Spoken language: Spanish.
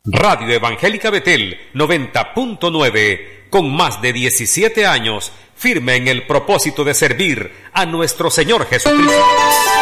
Radio Evangélica Betel 90.9, con más de 17 años, firme en el propósito de servir a nuestro Señor Jesucristo.